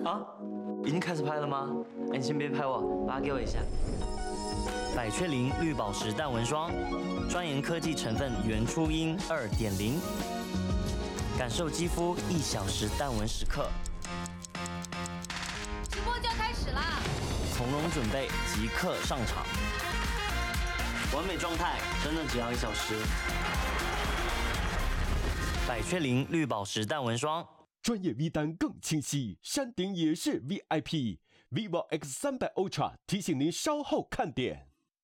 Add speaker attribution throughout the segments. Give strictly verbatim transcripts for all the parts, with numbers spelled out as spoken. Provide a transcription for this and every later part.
Speaker 1: 啊，已经开始拍了吗？哎，你先别拍我，把它给我一下。百雀羚绿宝石淡纹霜，专研科技成分原初音 二点零， 感受肌肤一小时淡纹时刻。
Speaker 2: 直播就要开始啦！
Speaker 1: 从容准备，即刻上场。完美状态，真的只要一小时。百雀羚绿宝石淡纹霜。
Speaker 3: 专业 V 单更清晰，山顶也是 V I P。vivo X 三百 Ultra 提醒您稍后看点。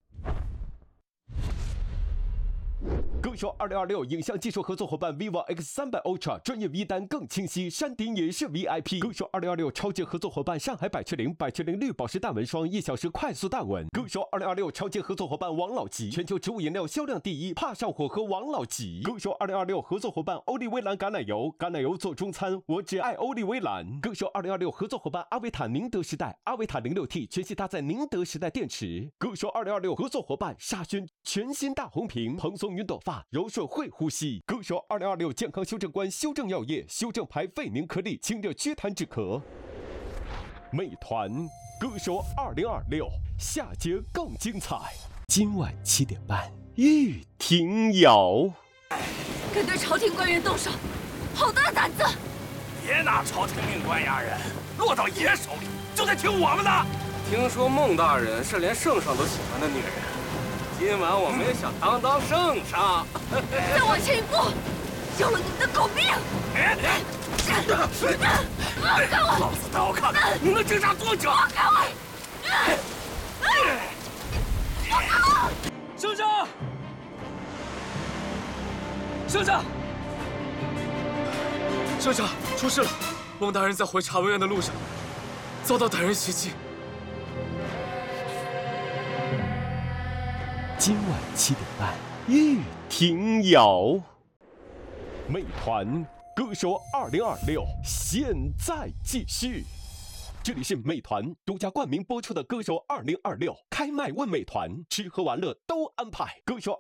Speaker 3: 歌手二零二六影像技术合作伙伴 vivo X 三百 Ultra 专业 V 单更清晰，山顶也是 V I P。歌手二零二六超级合作伙伴上海百雀羚，百雀羚绿宝石淡纹霜，一小时快速淡纹。歌手二零二六超级合作伙伴王老吉，全球植物饮料销量第一，怕上火喝王老吉。歌手二零二六合作伙伴欧丽薇兰橄榄油，橄榄油做中餐，我只爱欧丽薇兰。歌手二零二六合作伙伴阿维塔宁德时代，阿维塔零六 T 全系搭载宁德时代电池。歌手二零二六合作伙伴沙宣全新大红屏，蓬松云朵发，柔顺会呼吸。歌手二零二六健康修正官修正药业，修正牌肺宁颗粒，清热祛痰止咳。美团歌手二零二六下节更精彩，今晚七点半，玉婷瑶。
Speaker 2: 敢对朝廷官员动手，好大的胆子！
Speaker 4: 别拿朝廷命官压人，落到爷手里就得听我们的。听说孟大人是连圣上都喜欢的女人，今晚我们也想当当圣上。
Speaker 2: 再往前一步，要了你们的狗命！放开我！
Speaker 4: 老子倒要看看你能挣扎多久！
Speaker 2: 放开我！放开我！
Speaker 4: 圣上，圣上，圣上，出事了！孟大人在回察文院的路上遭到歹人袭击。
Speaker 3: 今晚七点半，玉婷瑶。美团歌手二零二六现在继续。这里是美团独家冠名播出的《歌手二零二六》，开麦问美团，吃喝玩乐都安排。歌手